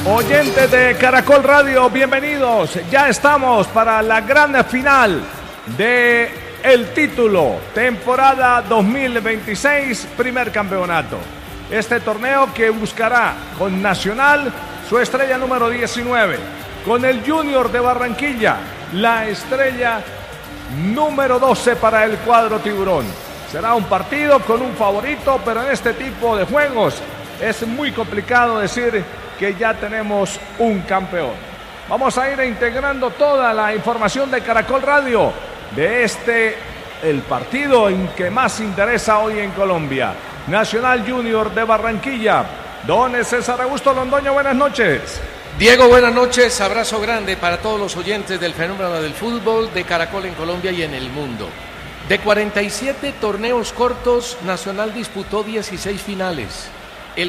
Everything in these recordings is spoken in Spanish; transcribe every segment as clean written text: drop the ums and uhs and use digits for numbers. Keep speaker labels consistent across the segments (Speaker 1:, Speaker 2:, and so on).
Speaker 1: Oyentes de Caracol Radio, bienvenidos. Ya estamos para la gran final de el título, temporada 2026, primer campeonato. Este torneo que buscará con Nacional su estrella número 19, con el Junior de Barranquilla, la estrella número 12 para el cuadro tiburón. Será un partido con un favorito, pero en este tipo de juegos es muy complicado decir que ya tenemos un campeón. Vamos a ir integrando toda la información de Caracol Radio de el partido en que más interesa hoy en Colombia. Nacional Junior de Barranquilla. Don César Augusto Londoño, buenas noches.
Speaker 2: Diego, buenas noches. Abrazo grande para todos los oyentes del fenómeno del fútbol de Caracol en Colombia y en el mundo. De 47 torneos cortos, Nacional disputó 16 finales, el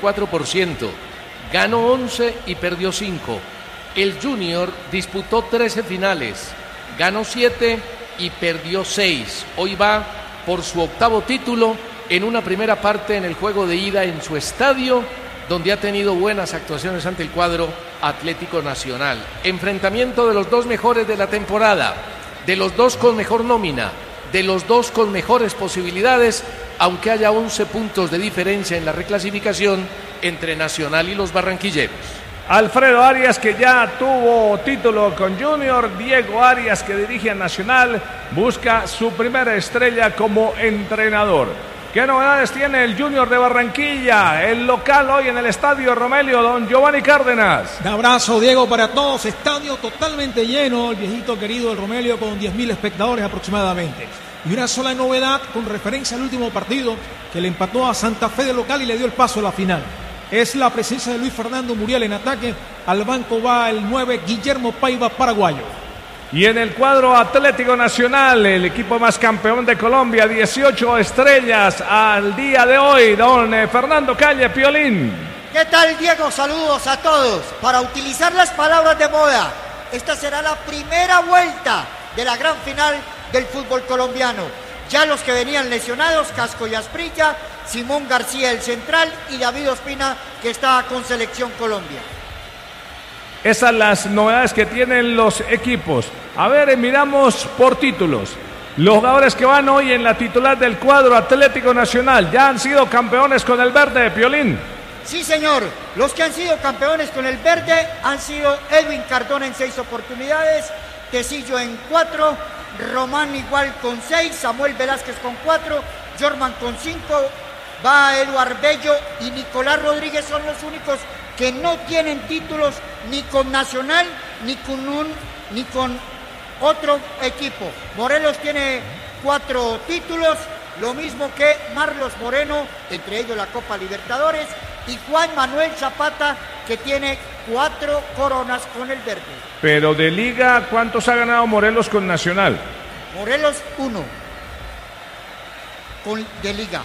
Speaker 2: 34%. Ganó 11 y perdió 5. El Junior disputó 13 finales, ganó 7 y perdió 6. Hoy va por su octavo título en una primera parte en el juego de ida en su estadio, donde ha tenido buenas actuaciones ante el cuadro Atlético Nacional. Enfrentamiento de los dos mejores de la temporada, de los dos con mejor nómina, de los dos con mejores posibilidades, aunque haya 11 puntos de diferencia en la reclasificación entre Nacional y los barranquilleros.
Speaker 1: Alfredo Arias, que ya tuvo título con Junior. Diego Arias, que dirige a Nacional, busca su primera estrella como entrenador. ¿Qué novedades tiene el Junior de Barranquilla, el local hoy en el Estadio Romelio, don Giovanni Cárdenas?
Speaker 3: Un abrazo, Diego, para todos. Estadio totalmente lleno, el viejito querido del Romelio, con 10.000 espectadores aproximadamente. Y una sola novedad con referencia al último partido, que le empató a Santa Fe de local y le dio el paso a la final. Es la presencia de Luis Fernando Muriel en ataque. Al banco va el 9, Guillermo Paiva, paraguayo.
Speaker 1: Y en el cuadro Atlético Nacional, el equipo más campeón de Colombia, 18 estrellas al día de hoy, don Fernando Calle, Piolín.
Speaker 4: ¿Qué tal, Diego? Saludos a todos. Para utilizar las palabras de moda, esta será la primera vuelta de la gran final del fútbol colombiano. Ya los que venían lesionados, Casco y Asprilla, Simón García el central y David Ospina, que está con Selección Colombia.
Speaker 1: Esas son las novedades que tienen los equipos. A ver, miramos por títulos. Los jugadores que van hoy en la titular del cuadro Atlético Nacional ya han sido campeones con el verde de Piolín.
Speaker 4: Sí, señor. Los que han sido campeones con el verde han sido Edwin Cardona en 6 oportunidades, Tecillo en 4, Román igual con 6, Samuel Velázquez con 4, Jorman con 5, va Eduard Bello y Nicolás Rodríguez. Son los únicos que no tienen títulos ni con Nacional ni con otro equipo. Morelos tiene 4 títulos, lo mismo que Marlos Moreno, entre ellos la Copa Libertadores, y Juan Manuel Zapata, que tiene 4 coronas con el verde.
Speaker 1: Pero de liga, ¿cuántos ha ganado Morelos con Nacional?
Speaker 4: Morelos 1 de liga.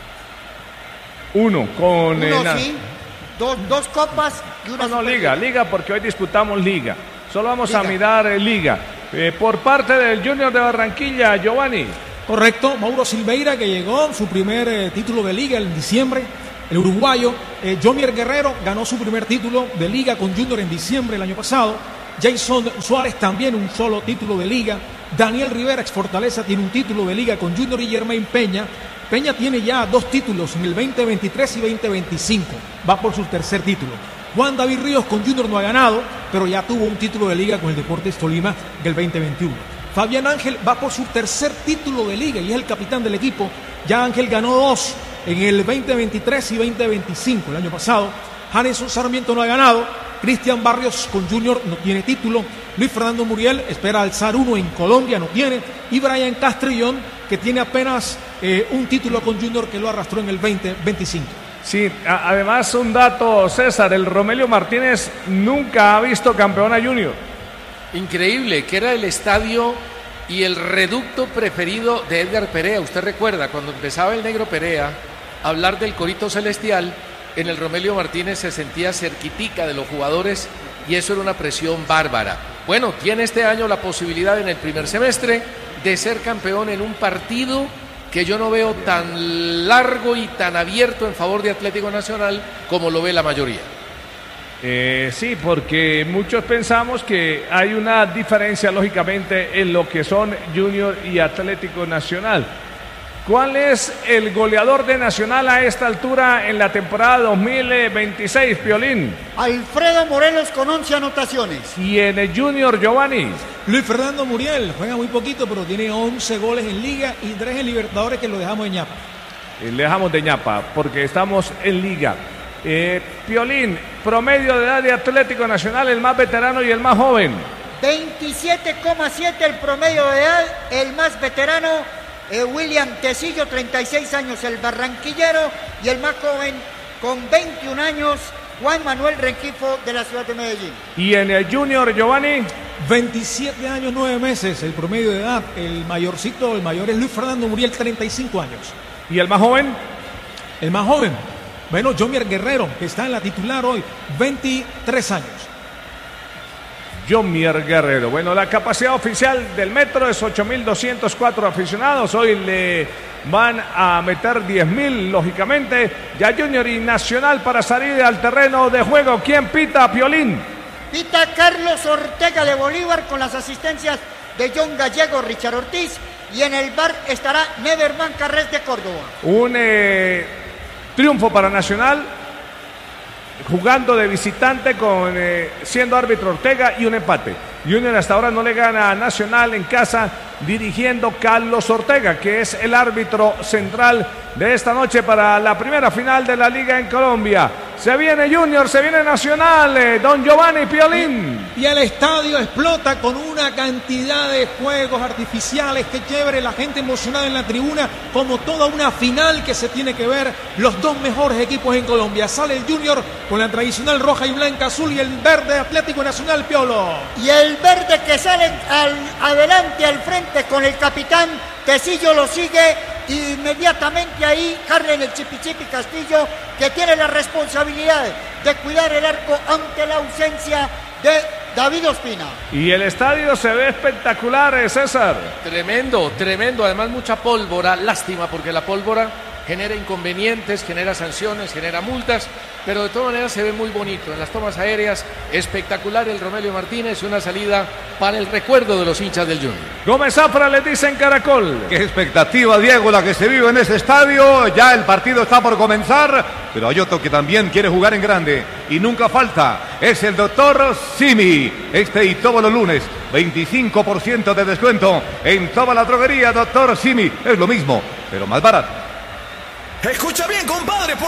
Speaker 1: 1 con...
Speaker 4: sí. Dos copas y una...
Speaker 1: No, liga, porque hoy disputamos liga. Solo vamos a mirar liga. Por parte del Junior de Barranquilla, Giovanni.
Speaker 3: Correcto, Mauro Silveira, que llegó su primer título de liga en diciembre. El uruguayo. Jomier Guerrero ganó su primer título de liga con Junior en diciembre del año pasado. Jason Suárez también un solo título de liga. Daniel Rivera, ex Fortaleza, tiene un título de liga con Junior, y Germain Peña. Peña tiene ya 2 títulos en el 2023 y 2025. Va por su tercer título. Juan David Ríos con Junior no ha ganado, pero ya tuvo un título de liga con el Deportes Tolima del 2021. Fabián Ángel va por su tercer título de liga y es el capitán del equipo. Ya Ángel ganó 2 en el 2023 y 2025, el año pasado. Janeson Sarmiento no ha ganado. Cristian Barrios con Junior no tiene título. Luis Fernando Muriel espera alzar 1 en Colombia, no tiene. Y Brian Castrillón, que tiene apenas un título con Junior, que lo arrastró en el 2025.
Speaker 1: Sí, además un dato, César, el Romelio Martínez nunca ha visto campeón a Junior.
Speaker 2: Increíble, que era el estadio y el reducto preferido de Edgar Perea. Usted recuerda, cuando empezaba el Negro Perea a hablar del Corito Celestial, en el Romelio Martínez se sentía cerquitica de los jugadores y eso era una presión bárbara. Bueno, tiene este año la posibilidad en el primer semestre de ser campeón en un partido que yo no veo tan largo y tan abierto en favor de Atlético Nacional como lo ve la mayoría.
Speaker 1: Sí, porque muchos pensamos que hay una diferencia, lógicamente, en lo que son Junior y Atlético Nacional. ¿Cuál es el goleador de Nacional a esta altura en la temporada 2026, Piolín?
Speaker 4: Alfredo Morelos con 11 anotaciones.
Speaker 1: Y en el Junior, Giovanni.
Speaker 3: Luis Fernando Muriel juega muy poquito, pero tiene 11 goles en Liga y 3 en Libertadores, que lo dejamos en ñapa.
Speaker 1: Le dejamos de ñapa porque estamos en Liga. Piolín, promedio de edad de Atlético Nacional, el más veterano y el más joven.
Speaker 4: 27,7 el promedio de edad, el más veterano, William Tecillo, 36 años, el barranquillero, y el más joven, con 21 años, Juan Manuel Rengifo, de la ciudad de Medellín.
Speaker 1: Y en el Junior, Giovanni.
Speaker 3: 27 años, 9 meses, el promedio de edad. El mayorcito, el mayor es Luis Fernando Muriel, 35 años.
Speaker 1: ¿Y el más joven?
Speaker 3: El más joven, bueno, Jomier Guerrero, que está en la titular hoy, 23 años.
Speaker 1: Jomier Guerrero. Bueno, la capacidad oficial del Metro es 8.204 aficionados. Hoy le van a meter 10.000, lógicamente. Ya Junior y Nacional para salir al terreno de juego. ¿Quién pita, Piolín?
Speaker 4: Pita Carlos Ortega de Bolívar con las asistencias de John Gallego, Richard Ortiz. Y en el bar estará Nederman Carrés de Córdoba.
Speaker 1: Un triunfo para Nacional, jugando de visitante con siendo árbitro Ortega, y un empate. Junior hasta ahora no le gana a Nacional en casa, dirigiendo Carlos Ortega, que es el árbitro central de esta noche para la primera final de la Liga en Colombia. Se viene Junior, se viene Nacional, don Giovanni Piolín.
Speaker 3: Y el estadio explota con una cantidad de fuegos artificiales. Qué chévere, la gente emocionada en la tribuna, como toda una final que se tiene que ver. Los dos mejores equipos en Colombia. Sale el Junior con la tradicional roja y blanca azul, y el verde Atlético Nacional, Piolo.
Speaker 4: Y el verde que sale adelante, al frente, con el capitán Tecillo, lo sigue inmediatamente ahí Harlen el Chipichipi Castillo, que tiene la responsabilidad de cuidar el arco ante la ausencia de David Ospina.
Speaker 1: Y el estadio se ve espectacular, César.
Speaker 2: Tremendo, tremendo. Además, mucha pólvora. Lástima, porque la pólvora genera inconvenientes, genera sanciones, genera multas, pero de todas maneras se ve muy bonito. En las tomas aéreas, espectacular el Romelio Martínez, una salida para el recuerdo de los hinchas del Junior.
Speaker 1: Gómez Zafra les dice en Caracol.
Speaker 5: Qué expectativa, Diego, la que se vive en ese estadio. Ya el partido está por comenzar, pero hay otro que también quiere jugar en grande y nunca falta. Es el doctor Simi. Este y todos los lunes, 25% de descuento en toda la droguería, doctor Simi. Es lo mismo, pero más barato.
Speaker 6: Escucha bien, compadre.